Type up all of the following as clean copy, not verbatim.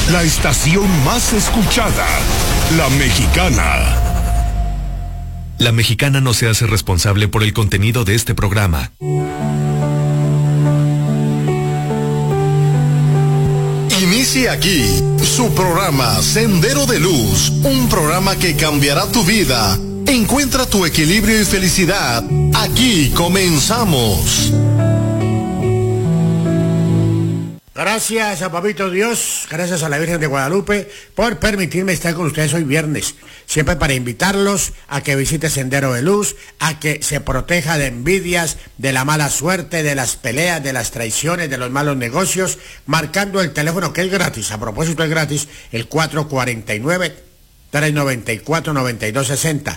La estación más escuchada, La Mexicana. La Mexicana no se hace responsable por el contenido de este programa. Inicia aquí su programa Sendero de Luz, un programa que cambiará tu vida. Encuentra tu equilibrio y felicidad. Aquí comenzamos. Gracias a Papito Dios, gracias a la Virgen de Guadalupe por permitirme estar con ustedes hoy viernes. Siempre para invitarlos a que visite Sendero de Luz, a que se proteja de envidias, de la mala suerte, de las peleas, de las traiciones, de los malos negocios, marcando el teléfono que es gratis. A propósito es gratis, el 449-394-9260.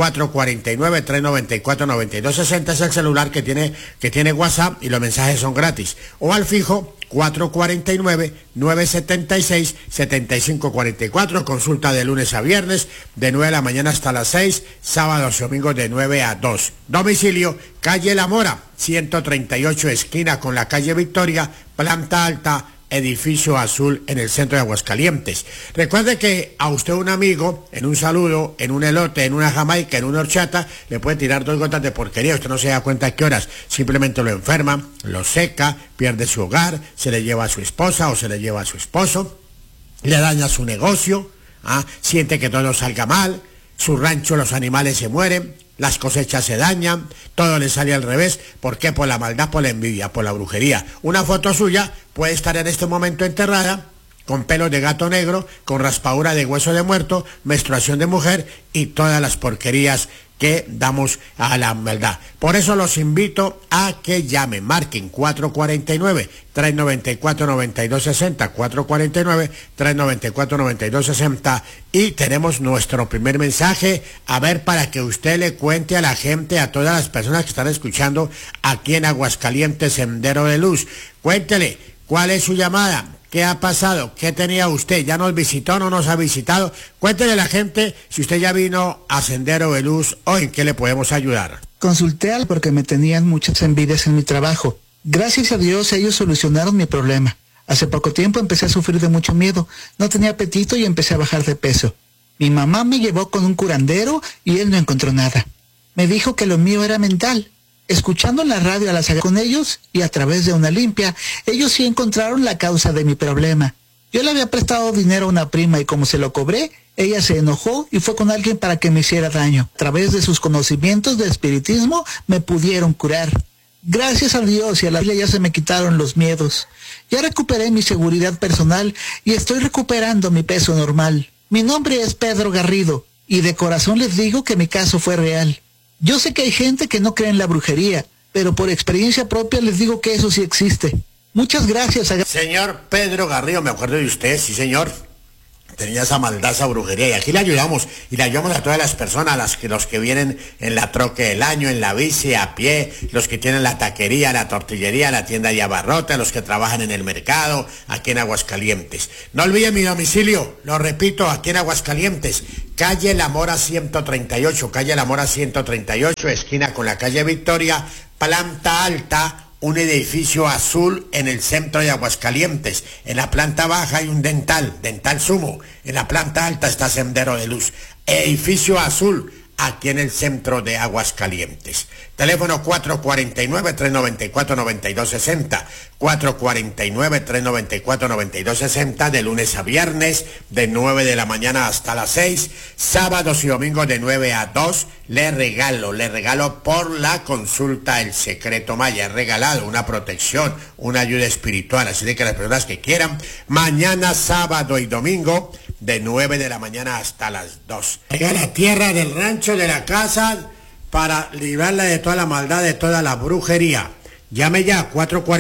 449-394-9260 es el celular que tiene WhatsApp y los mensajes son gratis. O al fijo 449-976-7544. Consulta de lunes a viernes, de 9 de la mañana hasta las 6, sábados y domingos de 9 a 2. Domicilio, calle La Mora, 138, esquina con la calle Victoria, planta alta, edificio azul en el centro de Aguascalientes. Recuerde que a usted un amigo, en un saludo, en un elote, en una jamaica, en una horchata, le puede tirar 2 gotas de porquería. Usted no se da cuenta a qué horas. Simplemente lo enferma, lo seca, pierde su hogar, se le lleva a su esposa o se le lleva a su esposo, le daña su negocio, siente que todo salga mal, su rancho, los animales se mueren, las cosechas se dañan, todo le sale al revés. ¿Por qué? Por la maldad, por la envidia, por la brujería. Una foto suya puede estar en este momento enterrada, con pelos de gato negro, con raspadura de hueso de muerto, menstruación de mujer y todas las porquerías que damos a la maldad. Por eso los invito a que llamen, marquen 449-394-9260, 449-394-9260, y tenemos nuestro primer mensaje, a ver, para que usted le cuente a la gente, a todas las personas que están escuchando aquí en Aguascalientes, Sendero de Luz. Cuéntele, ¿cuál es su llamada? ¿Qué ha pasado? ¿Qué tenía usted? ¿Ya nos visitó? ¿No nos ha visitado? Cuéntele a la gente si usted ya vino a Sendero de Luz o en qué le podemos ayudar. Consulté al porque me tenían muchas envidias en mi trabajo. Gracias a Dios ellos solucionaron mi problema. Hace poco tiempo empecé a sufrir de mucho miedo. No tenía apetito y empecé a bajar de peso. Mi mamá me llevó con un curandero y él no encontró nada. Me dijo que lo mío era mental. Escuchando en la radio a la saga con ellos y a través de una limpia, ellos sí encontraron la causa de mi problema. Yo le había prestado dinero a una prima y como se lo cobré, ella se enojó y fue con alguien para que me hiciera daño. A través de sus conocimientos de espiritismo me pudieron curar. Gracias a Dios y a la Biblia ya se me quitaron los miedos. Ya recuperé mi seguridad personal y estoy recuperando mi peso normal. Mi nombre es Pedro Garrido y de corazón les digo que mi caso fue real. Yo sé que hay gente que no cree en la brujería, pero por experiencia propia les digo que eso sí existe. Muchas gracias. Señor Pedro Garrido, me acuerdo de usted, sí señor. Tenía esa maldad, esa brujería, y aquí le ayudamos, y le ayudamos a todas las personas, los que vienen en la troque del año, en la bici, a pie, los que tienen la taquería, la tortillería, la tienda de abarrotes, los que trabajan en el mercado, aquí en Aguascalientes. No olviden mi domicilio, lo repito, aquí en Aguascalientes, calle La Mora 138, calle La Mora 138, esquina con la calle Victoria, planta alta, un edificio azul en el centro de Aguascalientes. En la planta baja hay un dental Sumo. En la planta alta está Sendero de Luz. Edificio azul, aquí en el centro de Aguascalientes. Teléfono 449-394-9260. 449-394-9260, de lunes a viernes, de 9 de la mañana hasta las 6, sábados y domingos de 9 a 2. Le regalo por la consulta El Secreto Maya. He regalado una protección, una ayuda espiritual. Así de que las personas que quieran, mañana, sábado y domingo, de 9 de la mañana hasta las 2. Llega la tierra del rancho, de la casa, para librarla de toda la maldad, de toda la brujería. Llame ya,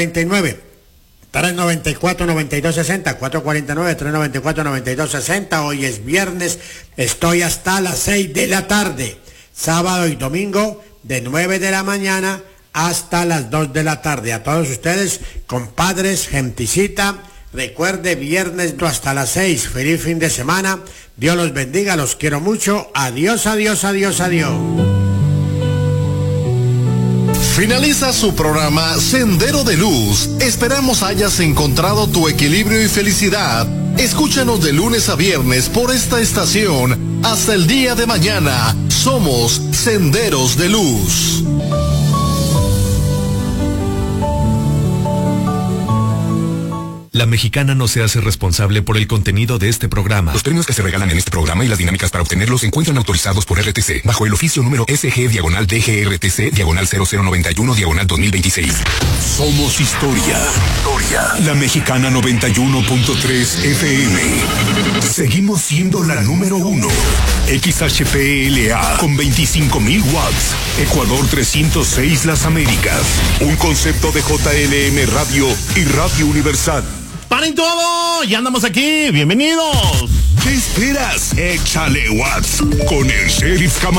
449-394-9260, 449-394-9260. Hoy es viernes, estoy hasta las 6 de la tarde. Sábado y domingo, de 9 de la mañana hasta las 2 de la tarde. A todos ustedes, compadres, genticita, recuerde, viernes hasta las 6. Feliz fin de semana. Dios los bendiga, los quiero mucho. Adiós, adiós, adiós, adiós. Finaliza su programa Sendero de Luz. Esperamos hayas encontrado tu equilibrio y felicidad. Escúchanos de lunes a viernes por esta estación. Hasta el día de mañana. Somos Senderos de Luz. La Mexicana no se hace responsable por el contenido de este programa. Los premios que se regalan en este programa y las dinámicas para obtenerlos se encuentran autorizados por RTC, bajo el oficio número SG/DGRTC/0091/2026. Somos historia. La Mexicana 91.3 FM. Seguimos siendo la número 1. XHPLA con 25,000 watts. Ecuador 306 Las Américas. Un concepto de JLM Radio y Radio Universal. ¡Paren todo! ¡Ya andamos aquí! ¡Bienvenidos! ¿Qué esperas? Échale watts con el Sheriff Camacho.